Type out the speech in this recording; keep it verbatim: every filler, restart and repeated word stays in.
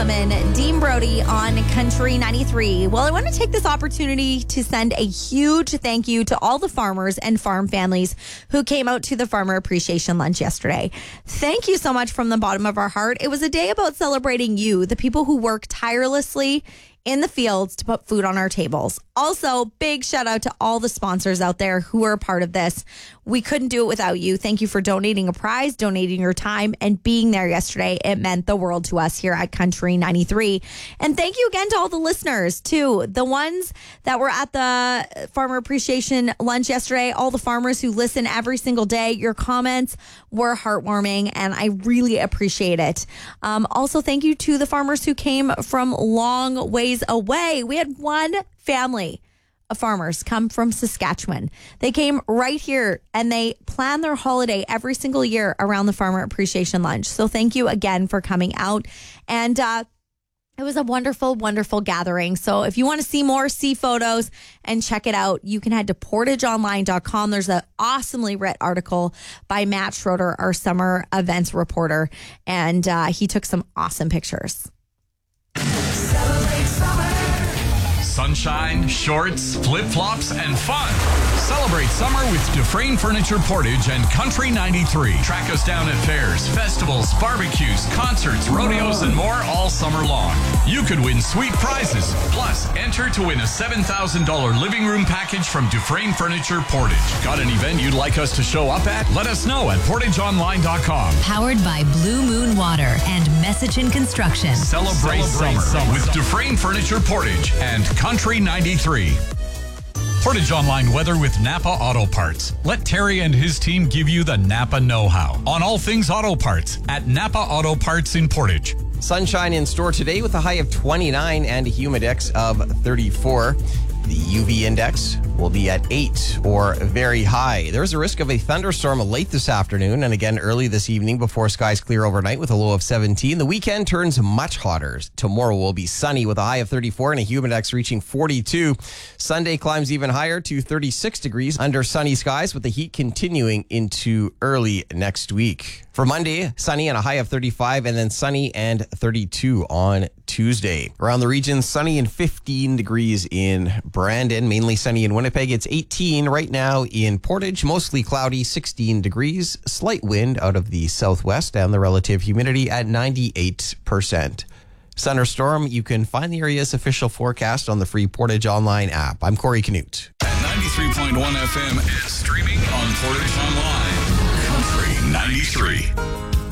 eleven, Dean Brody on Country ninety-three. Well, I want to take this opportunity to send a huge thank you to all the farmers and farm families who came out to the Farmer Appreciation Lunch yesterday. Thank you so much from the bottom of our heart. It was a day about celebrating you, the people who work tirelessly in the fields to put food on our tables. Also, big shout out to all the sponsors out there who are a part of this. We couldn't do it without you. Thank you for donating a prize, donating your time, and being there yesterday. It meant the world to us here at Country ninety-three. And thank you again to all the listeners, too. The ones that were at the Farmer Appreciation Lunch yesterday, all the farmers who listen every single day. Your comments were heartwarming, and I really appreciate it. Um, also, thank you to the farmers who came from long ways away. We had one family of farmers come from Saskatchewan. They came right here and they plan their holiday every single year around the Farmer Appreciation Lunch. So thank you again for coming out. And uh, it was a wonderful, wonderful gathering. So if you want to see more, see photos and check it out, you can head to portage online dot com. There's an awesomely written article by Matt Schroeder, our summer events reporter. And uh, he took some awesome pictures. Sunshine, shorts, flip-flops, and fun. Celebrate summer with Dufresne Furniture Portage and Country ninety-three. Track us down at fairs, festivals, barbecues, concerts, rodeos, and more all summer long. You could win sweet prizes. Plus, enter to win a seven thousand dollars living room package from Dufresne Furniture Portage. Got an event you'd like us to show up at? Let us know at portage online dot com. Powered by Blue Moon Water and Messichin Construction. Celebrate, Celebrate summer, summer with Dufresne Furniture Portage and Country ninety-three. Portage Online weather with Napa Auto Parts. Let Terry and his team give you the Napa know-how on all things auto parts at Napa Auto Parts in Portage. Sunshine in store today with a high of twenty-nine and a humidex of thirty-four. The U V index will be at eight or very high. There's a risk of a thunderstorm late this afternoon and again early this evening before skies clear overnight with a low of seventeen. The weekend turns much hotter. Tomorrow will be sunny with a high of thirty-four and a humidex reaching forty-two. Sunday climbs even higher to thirty-six degrees under sunny skies with the heat continuing into early next week. For Monday, sunny and a high of thirty-five and then sunny and thirty-two on Tuesday. Around the region, sunny and fifteen degrees in Brandon, mainly sunny in Winnipeg. It's eighteen right now in Portage, mostly cloudy, sixteen degrees, slight wind out of the southwest and the relative humidity at ninety-eight percent. Thunderstorm, you can find the area's official forecast on the free Portage Online app. I'm Corey Canute. At ninety-three point one F M and streaming on Portage Online. Country ninety-three.